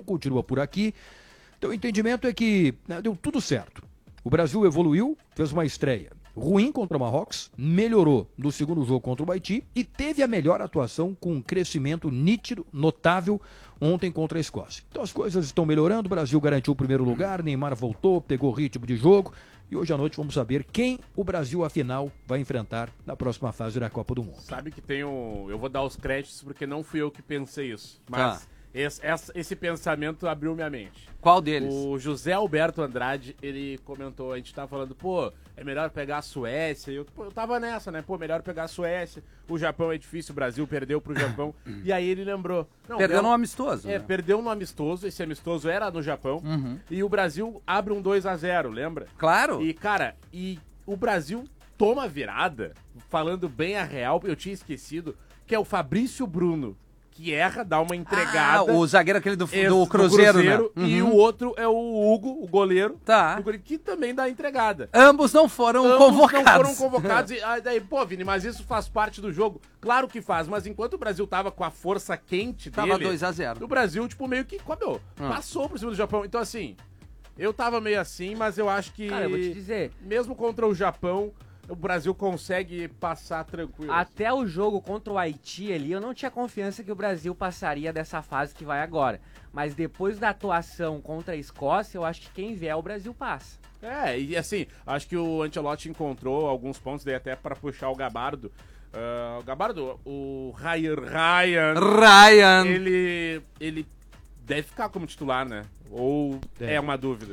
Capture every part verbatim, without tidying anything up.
continua por aqui. Então o entendimento é que né, deu tudo certo. O Brasil evoluiu, fez uma estreia ruim contra o Marrocos, melhorou no segundo jogo contra o Haiti e teve a melhor atuação com um crescimento nítido, notável, ontem contra a Escócia. Então as coisas estão melhorando, o Brasil garantiu o primeiro lugar, Neymar voltou, pegou ritmo de jogo e hoje à noite vamos saber quem o Brasil, afinal, vai enfrentar na próxima fase da Copa do Mundo. Sabe que tem um... Eu vou dar os créditos porque não fui eu que pensei isso, mas... Tá. Esse, esse pensamento abriu minha mente. Qual deles? O José Alberto Andrade, ele comentou, a gente tava falando, pô, é melhor pegar a Suécia. Eu, pô, eu tava nessa, né? Pô, melhor pegar a Suécia. O Japão é difícil, o Brasil perdeu pro Japão. E aí ele lembrou. Não, Perdeu é, no amistoso. É, né? perdeu no amistoso. Esse amistoso era no Japão. Uhum. E o Brasil abre um dois a zero, lembra? Claro. E, cara, e o Brasil toma virada, falando bem a real, eu tinha esquecido, que é o Fabrício Bruno. Que erra, dá uma entregada. Ah, o zagueiro aquele do, esse, do Cruzeiro, do Cruzeiro né? E Uhum. o outro é o Hugo, o goleiro. Tá. Que também dá entregada. Ambos não foram Ambos convocados. não foram convocados. E aí, daí, pô, Vini, mas isso faz parte do jogo. Claro que faz, mas enquanto o Brasil tava com a força quente dele... Tava dois a zero. O Brasil, tipo, meio que, meu, Hum. passou por cima do Japão. Então, assim, eu tava meio assim, mas eu acho que... Cara, eu vou te dizer... Mesmo contra o Japão... O Brasil consegue passar tranquilo. Até o jogo contra o Haiti ali, eu não tinha confiança que o Brasil passaria dessa fase que vai agora. Mas depois da atuação contra a Escócia, eu acho que quem vier o Brasil passa. É, e assim, acho que o Ancelotti encontrou alguns pontos, daí até para puxar o Gabardo. Uh, o Gabardo, o Ryan, Ryan, Ryan. Ele, ele deve ficar como titular, né? Ou é, é uma dúvida?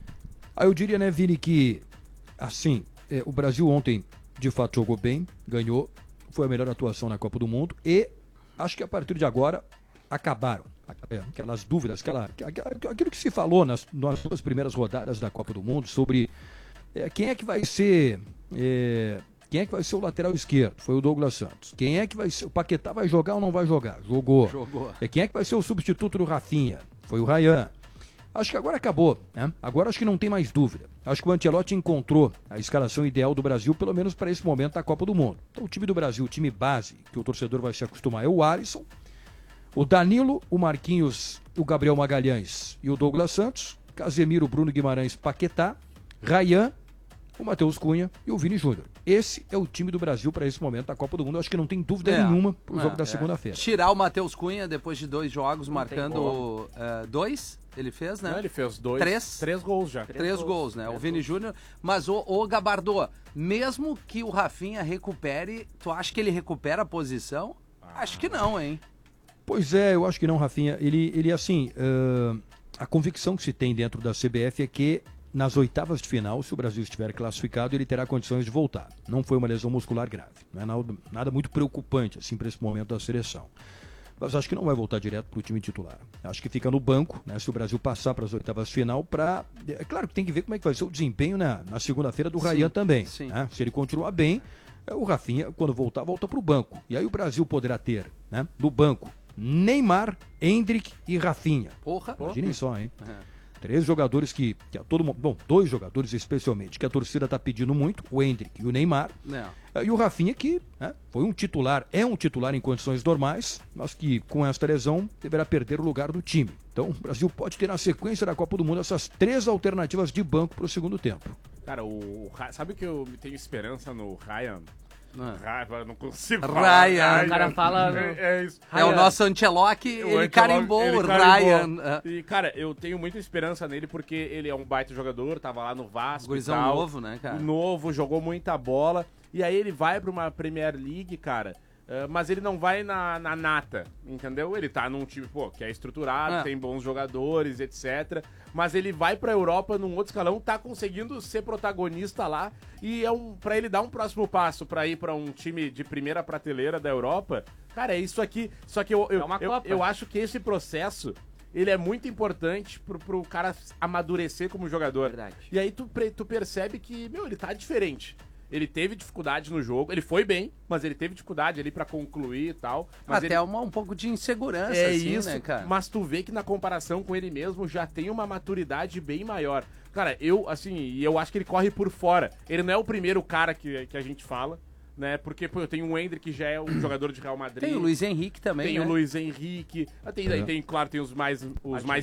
Aí eu diria, né, Vini, que assim... É, o Brasil ontem, de fato, jogou bem, ganhou, foi a melhor atuação na Copa do Mundo e acho que a partir de agora acabaram é, aquelas dúvidas, aquela, aquilo que se falou nas, nas duas primeiras rodadas da Copa do Mundo sobre é, quem é que vai ser é, quem é que vai ser o lateral esquerdo, foi o Douglas Santos. Quem é que vai ser, o Paquetá vai jogar ou não vai jogar? Jogou. Jogou. É, quem é que vai ser o substituto do Rafinha? Foi o Ryan. Acho que agora acabou, né? Agora acho que não tem mais dúvida. Acho que o Ancelotti encontrou a escalação ideal do Brasil, pelo menos para esse momento da Copa do Mundo. Então o time do Brasil, o time base, que o torcedor vai se acostumar, é o Alisson, o Danilo, o Marquinhos, o Gabriel Magalhães e o Douglas Santos, Casemiro, Bruno Guimarães, Paquetá, Ryan, o Matheus Cunha e o Vini Júnior. Esse é o time do Brasil para esse momento da Copa do Mundo. Eu acho que não tem dúvida É, nenhuma para o é, jogo da é. segunda-feira. Tirar o Matheus Cunha depois de dois jogos, Não marcando uh, dois, ele fez, né? Não, ele fez dois. Três? Três gols já. Três, Três gols, gols, né? três o Vini gols. Júnior. Mas o, o Gabardo, mesmo que o Rafinha recupere, tu acha que ele recupera a posição? Ah. Acho que não, hein? Pois é, eu acho que não, Rafinha. Ele, ele assim, uh, a convicção que se tem dentro da C B F é que nas oitavas de final, se o Brasil estiver classificado, ele terá condições de voltar. Não foi uma lesão muscular grave. Não é nada, nada muito preocupante, assim, para esse momento da seleção. Mas acho que não vai voltar direto para o time titular. Acho que fica no banco, né, se o Brasil passar para as oitavas de final, para... É claro que tem que ver como é que vai ser o desempenho na, na segunda-feira do Sim, Ryan também. sim. Né? Se ele continuar bem, o Rafinha, quando voltar, volta para o banco. E aí o Brasil poderá ter, né, no banco, Neymar, Endrick e Rafinha. Porra. Imaginem só, hein? Uhum. Três jogadores que, que a todo mundo, bom, dois jogadores especialmente, que a torcida está pedindo muito, o Endrick e o Neymar. Não. E o Rafinha que né, foi um titular, é um titular em condições normais, mas que com esta lesão deverá perder o lugar do time. Então o Brasil pode ter na sequência da Copa do Mundo essas três alternativas de banco para o segundo tempo. Cara, o, sabe que eu tenho esperança no Ryan? Ah. Ryan, não consigo Ryan. falar. O cara fala no- É, é isso. É o Ryan. nosso Ancelotti, O ele Ancelotti, carimbou ele o carimbou. Ryan. E, cara, eu tenho muita esperança nele porque ele é um baita jogador, tava lá no Vasco e Gurizão tal. novo, né, cara? Novo, jogou muita bola. E aí ele vai pra uma Premier League, cara, uh, mas ele não vai na, na nata, entendeu? Ele tá num time, pô, que é estruturado, É. tem bons jogadores, etcétera. Mas ele vai pra Europa num outro escalão, tá conseguindo ser protagonista lá. E é um, pra ele dar um próximo passo pra ir pra um time de primeira prateleira da Europa, cara, é isso aqui. Só que eu, eu, É uma eu, Copa. eu acho que esse processo, ele é muito importante pro, pro cara amadurecer como jogador. Verdade. E aí tu, pre- tu percebe que, meu, ele tá diferente. Ele teve dificuldade no jogo, ele foi bem, mas ele teve dificuldade ali pra concluir e tal. Mas Até ele... uma, um pouco de insegurança, É assim, isso, né, cara? mas tu vê que na comparação com ele mesmo já tem uma maturidade bem maior. Cara, eu, assim, e eu acho que ele corre por fora. Ele não é o primeiro cara que, que a gente fala, né? Porque, pô, eu tenho o Hendrick, que já é um jogador de Real Madrid. Tem o Luiz Henrique também, Tem né? o Luiz Henrique. Ah, Tem, É. tem, claro, tem os mais, os mais